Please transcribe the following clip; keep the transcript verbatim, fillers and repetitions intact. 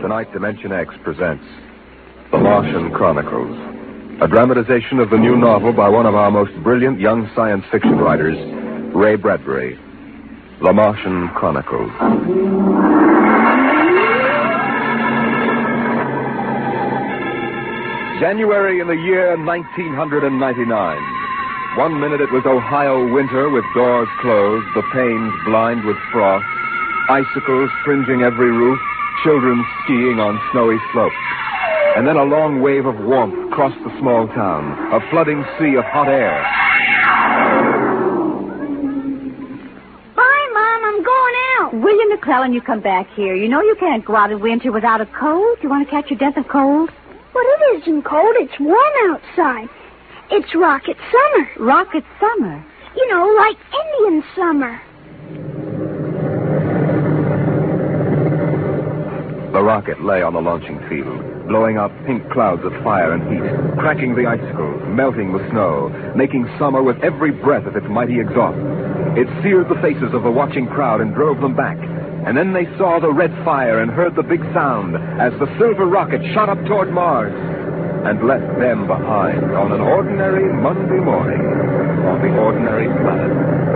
Tonight, Dimension X presents The Martian Chronicles, a dramatization of the new novel by one of our most brilliant young science fiction writers, Ray Bradbury. The Martian Chronicles. January in the year nineteen ninety-nine. One minute it was Ohio winter with doors closed, the panes blind with frost, icicles fringing every roof, children skiing on snowy slopes. And then a long wave of warmth crossed the small town, a flooding sea of hot air. Bye, Mom, I'm going out. William McClellan, you come back here. You know you can't go out in winter without a coat. You want to catch your death of cold? But it isn't cold. It's warm outside. It's rocket summer. Rocket summer? You know, like Indian summer. The rocket lay on the launching field, blowing out pink clouds of fire and heat, cracking the icicles, melting the snow, making summer with every breath of its mighty exhaust. It seared the faces of the watching crowd and drove them back. And then they saw the red fire and heard the big sound as the silver rocket shot up toward Mars and left them behind on an ordinary Monday morning on the ordinary planet.